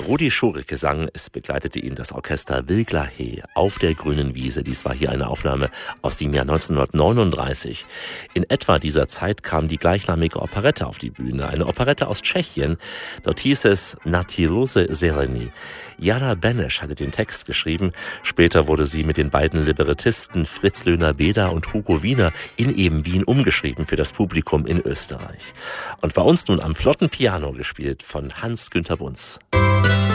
Rudi Schurike sang, es begleitete ihn das Orchester Wilglahe auf der grünen Wiese. Dies war hier eine Aufnahme aus dem Jahr 1939. In etwa dieser Zeit kam die gleichnamige Operette auf die Bühne. Eine Operette aus Tschechien. Dort hieß es Na ty rose zelení. Jana Beneš hatte den Text geschrieben. Später wurde sie mit den beiden Librettisten Fritz Löhner-Beder und Hugo Wiener in eben Wien umgeschrieben für das Publikum in Österreich. Und bei uns nun am flotten Piano gespielt von Hans-Günter Bunz.